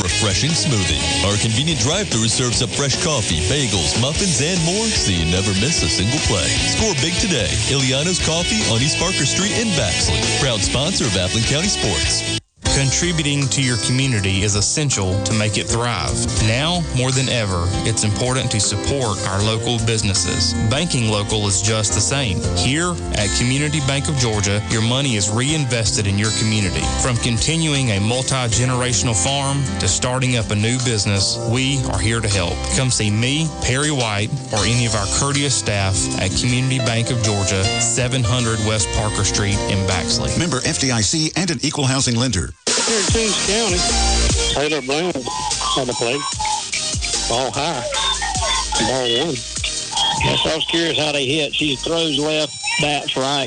refreshing smoothie. Our convenient drive-thru serves up fresh coffee, bagels, muffins, and more, so you never miss a single play. Score big today. Iliano's Coffee on East Parker Street in Baxley. Proud sponsor of Appling County Sports. Contributing to your community is essential to make it thrive. Now, more than ever, it's important to support our local businesses. Banking local is just the same. Here at Community Bank of Georgia, your money is reinvested in your community. From continuing a multi-generational farm to starting up a new business, we are here to help. Come see me, Perry White, or any of our courteous staff at Community Bank of Georgia, 700 West Parker Street in Baxley. Member FDIC and an equal housing lender. Here in Toombs County, Taylor Brown on the plate. Ball high. Ball one. Yes, I was curious how they hit. She throws left, bats right.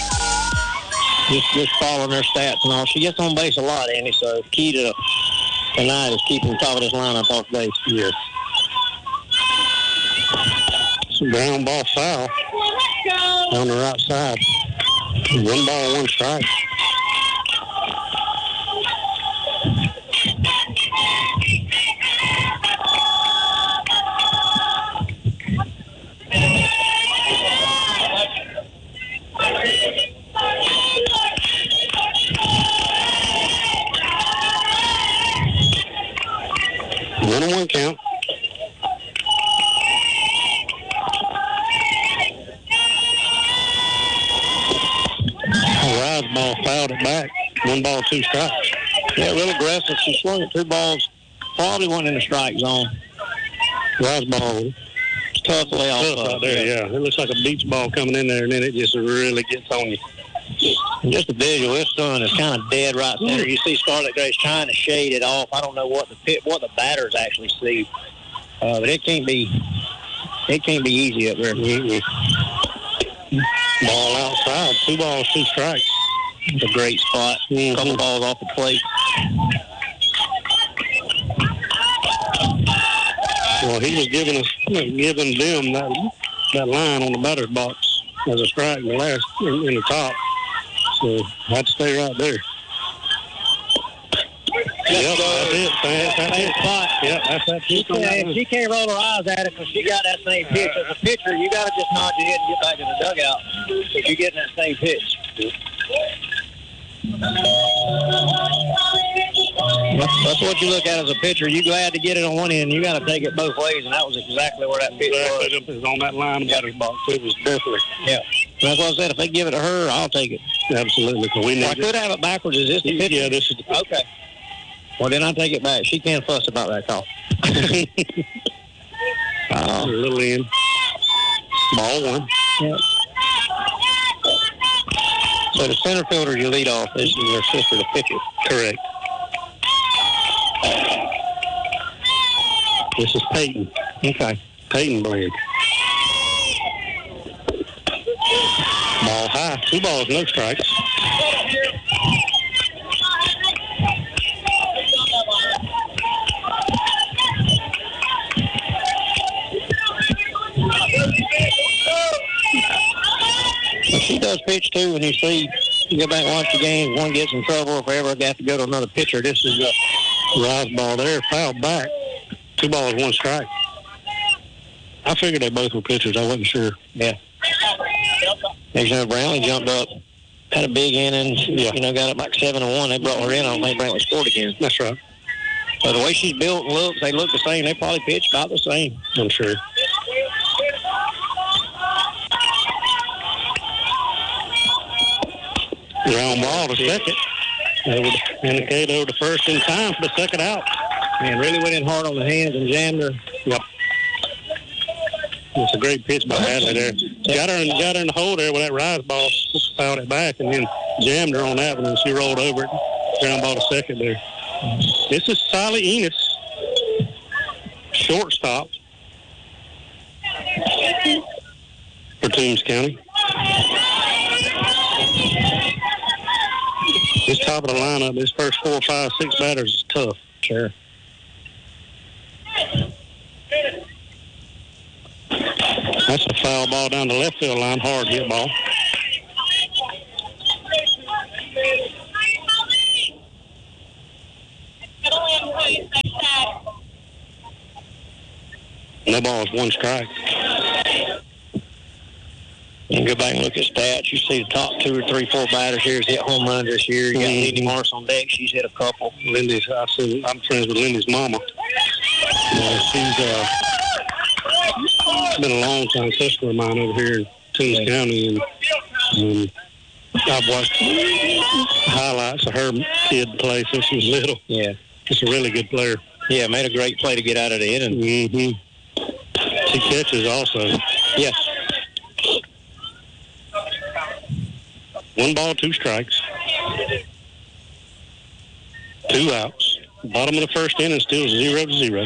Just following their stats and all. She gets on base a lot, Andy, so the key to tonight is keeping the top of this lineup off base. Yes. Some ground ball foul on the right side. 1 ball, 1 strike. One count. Rise ball fouled it back. 1 ball, 2 strikes. Yeah, real aggressive. She swung at 2 balls. Probably one in the strike zone. Rise ball. Tough layoff. Tough out there, yeah. It looks like a beach ball coming in there, and then it just really gets on you. And just a visual, this sun is kind of dead right center. You see Scarlet Grace trying to shade it off. I don't know what the batters actually see, but it can't be easy up there. Ball outside, 2 balls, 2 strikes. It's a great spot. A couple balls off the plate. Well, he was giving them that line on the batter's box as a strike in the top. So I'd stay right there. Yep, that's it. That's it. Spot. Yep, that's that pitch. She can't roll her eyes at it because she got that same pitch. As a pitcher, you got to just nod your head and get back in the dugout if you're getting that same pitch. That's what you look at as a pitcher. You glad to get it on one end. You got to take it both ways, and that was exactly where that pitch was. It was on that line batter's box. It was definitely. Yeah. That's what I said. If they give it to her, I'll take it. Absolutely. I could have it backwards. Is this the pitcher? Yeah, this is the pitcher. Okay. Well, then I take it back. She can't fuss about that call. A little in. Ball 1. Yep. So the center fielder you lead off. This is your sister, the pitcher. Correct. This is Peyton. Okay. Peyton Blade. Ball high. 2 balls, no strikes. She does pitch too. When you go back and watch the game, one gets in trouble if they ever have to go to another pitcher. This is a rise ball there, fouled back. 2 balls, 1 strike. I figured they both were pitchers. I wasn't sure. Yeah. Alexander Brownlee jumped up, had a big inning, got up like 7-1. They brought her in. I don't think Brownlee scored again. That's right. But the way she's built and looks, they look the same. They probably pitch about the same. I'm sure. Round ball to second. They would indicate over to first in time for the second out. And really went in hard on the hands and jammed her. Yep. It's a great pitch by Hadley there. Got her in the hole there with that rise ball, fouled it back, and then jammed her on that one, and she rolled over it. Ground ball to second there. This is Sally Enos, shortstop for Toombs County. This top of the lineup, this first 4, 5, 6 batters is tough. Sure. That's a foul ball down the left field line, hard hit ball. No balls, one strike. And go back and look at stats. You see the top 2 or 3, 4 batters here has hit home runs this year. You got Lindy Morris on deck. She's hit a couple. I'm friends with Lindy's mama. She's been a long time customer of mine over here in Toombs County, and I've watched highlights of her kid play since she was little. Yeah. Just a really good player. Yeah, made a great play to get out of the inning. Mm-hmm. She catches also. Yes. 1 ball, 2 strikes. 2 outs. Bottom of the first inning, still 0-0.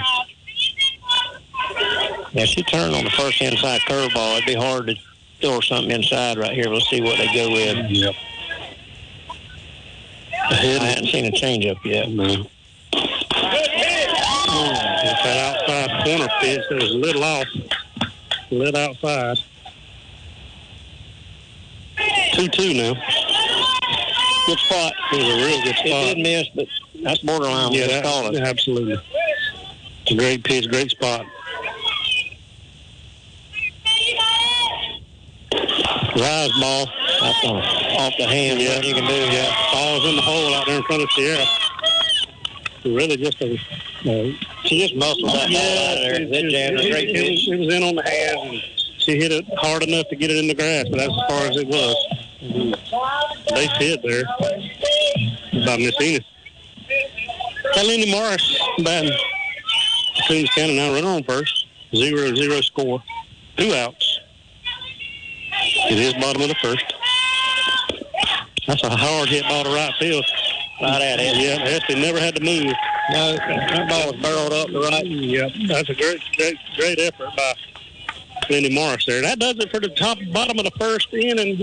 Yeah, she turned on the first inside curveball. It'd be hard to throw something inside right here. Let's see what they go with. Yep. I hadn't seen a changeup yet. No. It's that outside corner pitch that was a little off. A little outside. 2-2 now. Good spot. It was a real good spot. It did miss, but that's borderline. Yeah, call it. Absolutely. It's a great pitch, great spot. Rise ball. That's off the hand. Yeah, you can do. Yeah, ball's in the hole out there in front of Sierra. Really just a... she just muscled that ball out of there. That jammed a great pitch. It was in on the hands, and she hit it hard enough to get it in the grass, but that's as far as it was. Base hit there by Miss Enos. Lindy Morris batting. Toombs County now running on first. 0-0 score. 2 outs. It is bottom of the first. That's a hard hit ball to right field. Right at it. Yeah, Esty never had to move. No, that ball was barreled up to right. Yep, that's a great effort by Lindy Morris there. That does it for the bottom of the first inning.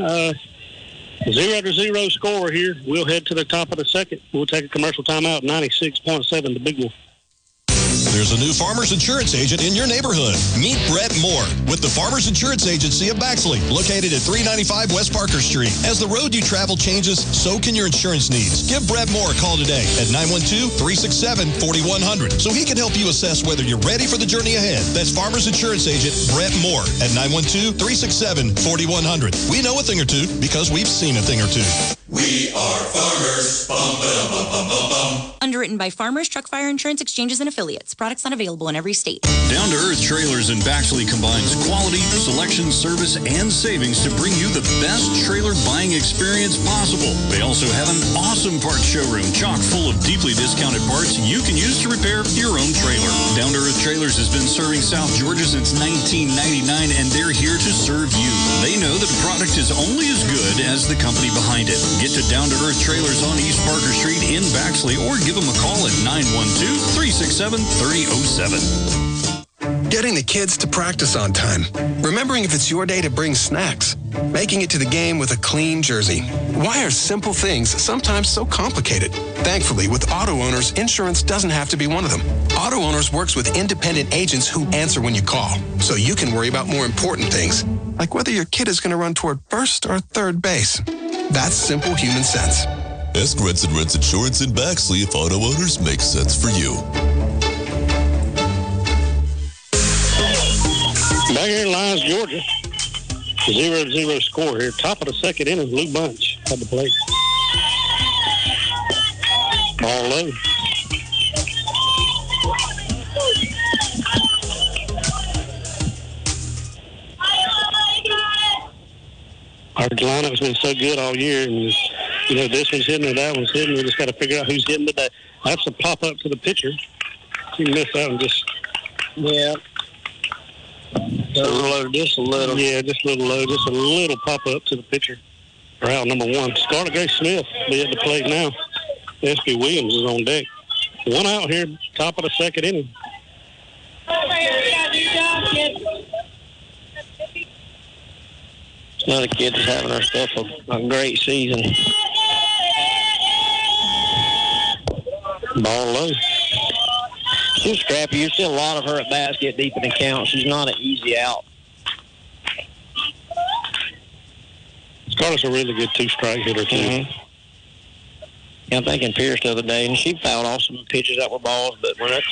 0-0 score here. We'll head to the top of the second. We'll take a commercial timeout. 96.7, the Big Wolf. There's a new Farmers Insurance agent in your neighborhood. Meet Brett Moore with the Farmers Insurance Agency of Baxley, located at 395 West Parker Street. As the road you travel changes, so can your insurance needs. Give Brett Moore a call today at 912-367-4100 so he can help you assess whether you're ready for the journey ahead. That's Farmers Insurance Agent Brett Moore at 912-367-4100. We know a thing or two because we've seen a thing or two. We are farmers. Bum, ba-dum, bum, bum, bum, bum. Underwritten by Farmers Truck Fire Insurance Exchanges and Affiliates. Products not available in every state. Down to Earth Trailers in Baxley combines quality, selection, service, and savings to bring you the best trailer buying experience possible. They also have an awesome parts showroom chock full of deeply discounted parts you can use to repair your own trailer. Down to Earth Trailers has been serving South Georgia since 1999, and they're here to serve you. They know that a product is only as good as the company behind it. Get to Down to Earth Trailers on East Parker Street in Baxley, or give them a call at 912-367-3007. Getting the kids to practice on time. Remembering if it's your day to bring snacks. Making it to the game with a clean jersey. Why are simple things sometimes so complicated? Thankfully, with Auto Owners, insurance doesn't have to be one of them. Auto Owners works with independent agents who answer when you call, so you can worry about more important things, like whether your kid is going to run toward first or third base. That's simple human sense. Ask Rents and Rents Insurance in Baxley if Auto Owners makes sense for you. Back here in Lyons, Georgia. 0-0 score here. Top of the second inning, Lou Bunch at the plate. Ball low. Our lineup's been so good all year, and this one's hitting or that one's hitting. We just got to figure out who's hitting today. That's a pop up to the pitcher. You missed that one. Yeah. Just a little. Yeah, just a little low. Just a little pop up to the pitcher. For out number 1. Scarlett Grace Smith be at the plate now. S.B. Williams is on deck. 1 out here, top of the second inning. Another kid that's having herself a great season. Ball low. She's scrappy. You see a lot of her at bats get deep in the count. She's not an easy out. Scarlett's a really good 2-strike hitter, too. Mm-hmm. Yeah, I'm thinking Pierce the other day, and she fouled off some pitches that were balls, but when they're